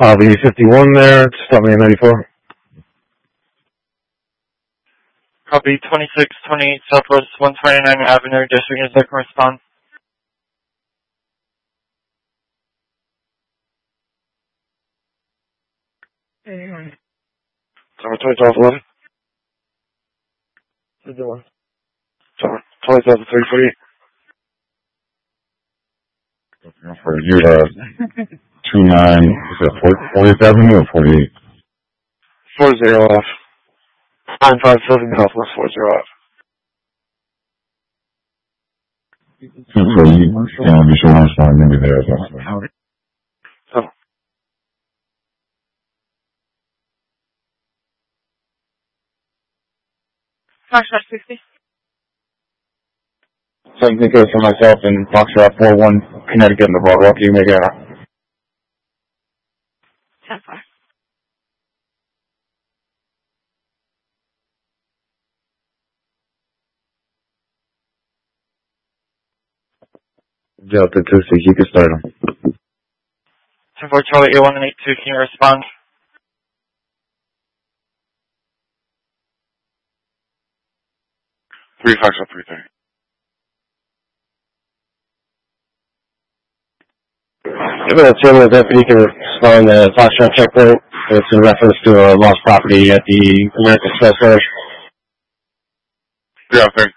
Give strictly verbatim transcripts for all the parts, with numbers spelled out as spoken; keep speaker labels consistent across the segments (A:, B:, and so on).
A: I'll be fifty-one there. Stop me at ninety-four.
B: Copy twenty-six twenty-eight Southwest one twenty-nine Avenue, District is that correspond?
A: Tower twenty twelve eleven. fifty-one. Tower twenty thousand three forty-eight.
C: For you, uh, two nine, is that fortieth Avenue or forty-eight?
A: Four zero off. Nine five seven Southwest four zero off.
C: So you can't be sure I'm starting maybe there as well.
A: Oh.
B: Foxtrot sixty.
C: So I think it was for myself in Foxtrot four one, Connecticut in the Boardwalk. You make it out.
B: ten five.
A: Delta two six, you can start them.
B: ten four Charlie eight one and eight two, can you respond?
A: Three Foxtrot three thirty. If a similar deputy can respond to Foxtrot checkpoint, it's in reference to a lost property at the American Express Garage.
C: Yeah, thanks.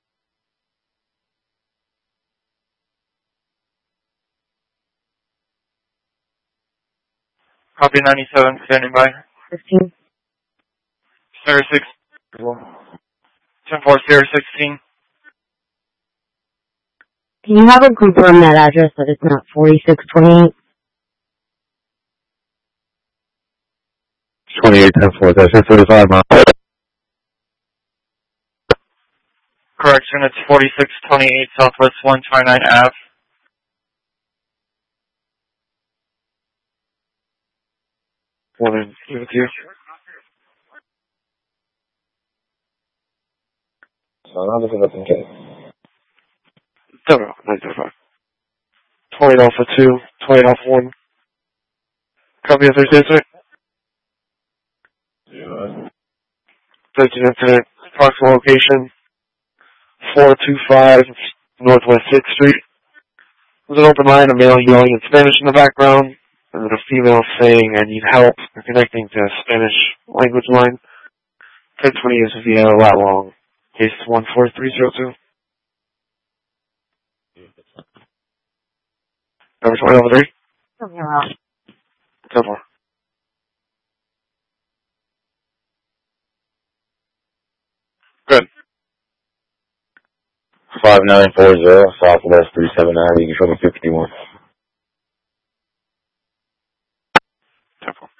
B: Copy ninety-seven, standing by.
D: fifteen.
B: Sierra six. ten four Sierra sixteen.
D: Can you have a confirm that address that it's not forty-six twenty-eight?
A: twenty-eight ten four, that's forty-five miles.
B: Correction, it's forty-six twenty-eight Southwest one twenty-nine Ave.
A: Well, then, give it to you. So, I'll look it up and get it. Zero, nine zero five. twenty off for two, twenty off one. Copy of Thursday, sir?
C: Yeah.
A: thirteen incident, approximate location, four two five Northwest sixth Street. There's an open line, a male yelling in Spanish in the background, and then a female saying, I need help, connecting to a Spanish language line. ten twenty is via lat long. Case one four three zero two. Number twenty over three? ten four.
C: Good. five nine four zero, Southwest three seven nine, you can show me fifty-one.
A: ten four.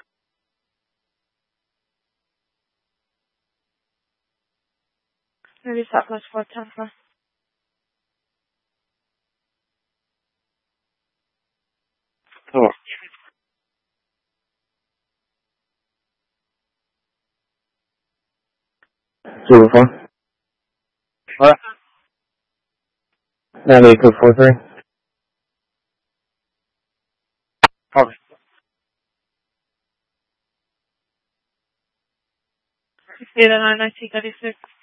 B: Maybe Southwest four ten four.
A: Oh. Zero four.
B: What?
A: nine eight two four three.
B: Copy. sixty-eight oh nine nineteen thirty-six.